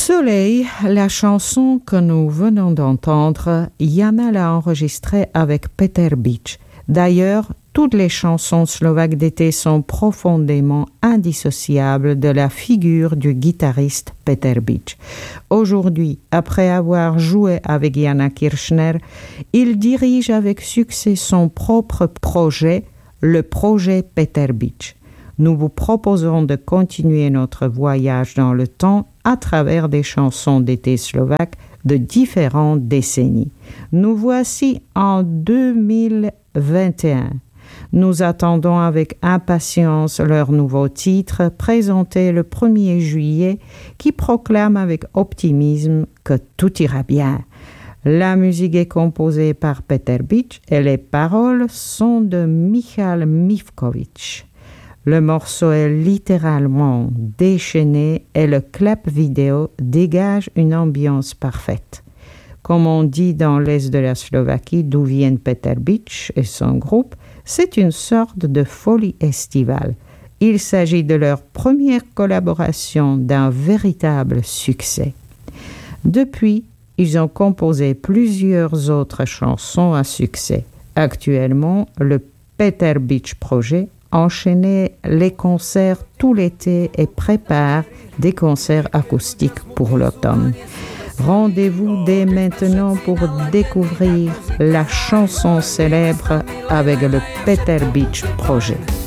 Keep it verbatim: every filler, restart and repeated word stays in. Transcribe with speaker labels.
Speaker 1: Soleil, la chanson que nous venons d'entendre, Jana l'a enregistrée avec Peter Bič. D'ailleurs, toutes les chansons slovaques d'été sont profondément indissociables de la figure du guitariste Peter Bič. Aujourd'hui, après avoir joué avec Jana Kirchner, il dirige avec succès son propre projet, le projet Peter Bič. Nous vous proposons de continuer notre voyage dans le temps à travers des chansons d'été slovaques de différentes décennies. Nous voici en deux mille vingt et un. Nous attendons avec impatience leur nouveau titre, présenté le premier juillet, qui proclame avec optimisme que tout ira bien. La musique est composée par Peter Bič et les paroles sont de Michal Mivković. Le morceau est littéralement déchaîné et le clip vidéo dégage une ambiance parfaite. Comme on dit dans l'est de la Slovaquie, d'où viennent Peter Bič et son groupe, c'est une sorte de folie estivale. Il s'agit de leur première collaboration d'un véritable succès. Depuis, ils ont composé plusieurs autres chansons à succès. Actuellement, le Peter Bič Project enchaîne les concerts tout l'été et prépare des concerts acoustiques pour l'automne. Rendez-vous dès maintenant pour découvrir la chanson célèbre avec le Peter Bič Project.